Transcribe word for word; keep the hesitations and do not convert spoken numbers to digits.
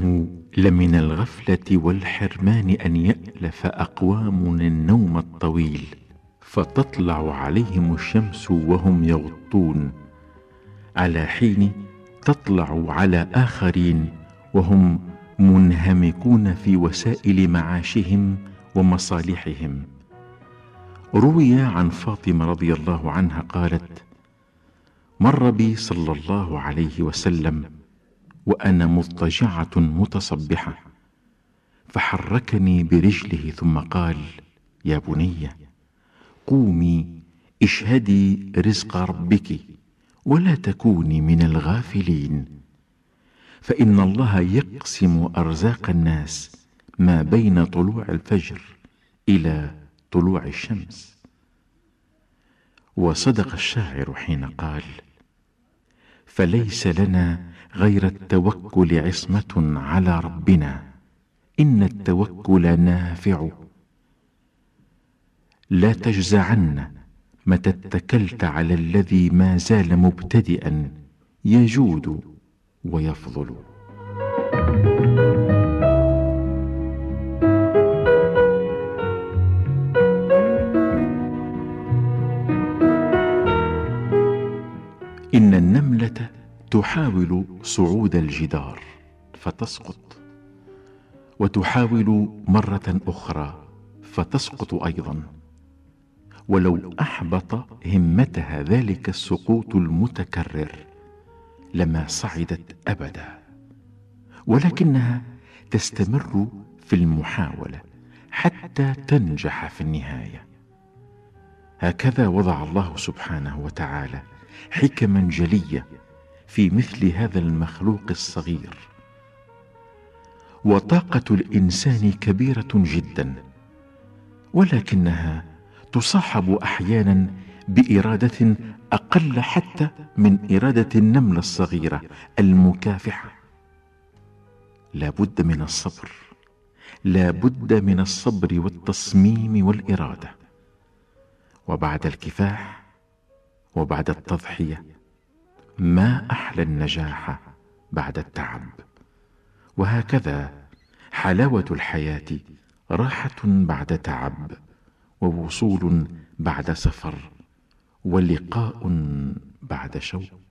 وإنه لمن الغفلة والحرمان أن يألف أقوام النوم الطويل فتطلع عليهم الشمس وهم يغطون، على حين تطلع على آخرين وهم منهمكون في وسائل معاشهم ومصالحهم. روي عن فاطمة رضي الله عنها قالت: مر بي صلى الله عليه وسلم وأنا مضطجعة متصبحة، فحركني برجله ثم قال: يا بني قومي اشهدي رزق ربك ولا تكوني من الغافلين، فإن الله يقسم أرزاق الناس ما بين طلوع الفجر إلى طلوع الشمس. وصدق الشاعر حين قال: فليس لنا غير التوكل عصمة على ربنا، إن التوكل نافع. لا تجزعن متى اتكلت على الذي ما زال مبتدئا يجود ويفضل. إن النملة تحاول صعود الجدار فتسقط، وتحاول مرة أخرى فتسقط أيضا، ولو أحبط همتها ذلك السقوط المتكرر لما صعدت أبدا، ولكنها تستمر في المحاولة حتى تنجح في النهاية. هكذا وضع الله سبحانه وتعالى حكما جلية في مثل هذا المخلوق الصغير. وطاقة الإنسان كبيرة جدا، ولكنها تصاحب أحيانا بإرادة أقل حتى من إرادة النملة الصغيرة المكافحة. لا بد من الصبر، لا بد من الصبر والتصميم والإرادة، وبعد الكفاح وبعد التضحية ما أحلى النجاح بعد التعب. وهكذا حلاوة الحياة راحة بعد تعب، ووصول بعد سفر، ولقاء بعد شوق.